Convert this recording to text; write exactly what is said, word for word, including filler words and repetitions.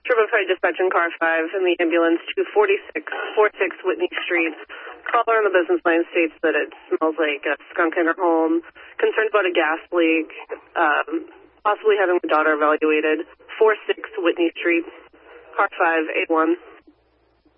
Triple Fire Dispatch in Car five in the ambulance to forty-six forty-six Whitney Street. Caller on the business line states that it smells like a skunk in her home. Concerned about a gas leak. Um, possibly having the daughter evaluated. forty-six Whitney Street. Car five eight one.